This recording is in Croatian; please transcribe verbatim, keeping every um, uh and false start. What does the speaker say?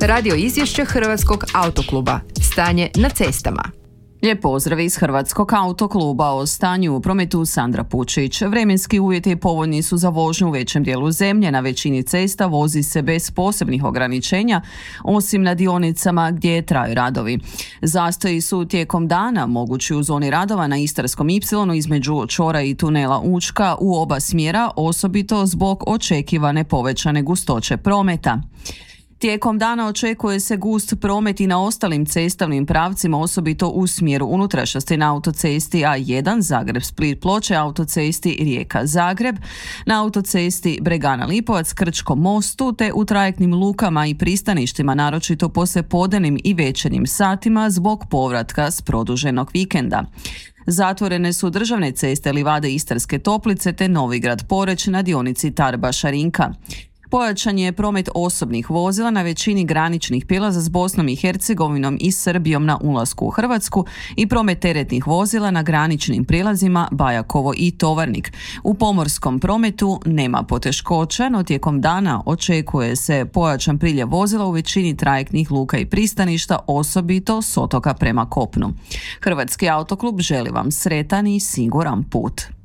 Radio izvješće Hrvatskog autokluba. Stanje na cestama. Lijep pozdrav iz Hrvatskog autokluba. O stanju u prometu Sandra Pučić. Vremenski uvjeti povoljni su za vožnju u većem dijelu zemlje. Na većini cesta vozi se bez posebnih ograničenja, osim na dionicama gdje traju radovi. Zastoji su tijekom dana mogući u zoni radova na Istarskom ipsilonu između čvora i tunela Učka u oba smjera, osobito zbog očekivane povećane gustoće prometa. Tijekom dana očekuje se gust promet i na ostalim cestovnim pravcima, osobito u smjeru unutrašnjosti na autocesti A jedan Zagreb-Split-Ploče, autocesti Rijeka-Zagreb, na autocesti Bregana-Lipovac, Krčkom mostu te u trajektnim lukama i pristaništima, naročito poslijepodnevnim i večernjim satima zbog povratka s produženog vikenda. Zatvorene su državne ceste Livade Istarske Toplice te Novigrad-Poreč na dionici Tarba-Šarinka. Pojačan je promet osobnih vozila na većini graničnih prijelaza s Bosnom i Hercegovinom i Srbijom na ulasku u Hrvatsku i promet teretnih vozila na graničnim prijelazima Bajakovo i Tovarnik. U pomorskom prometu nema poteškoća, no tijekom dana očekuje se pojačan priljev vozila u većini trajektnih luka i pristaništa, osobito s otoka prema kopnu. Hrvatski autoklub želi vam sretan i siguran put.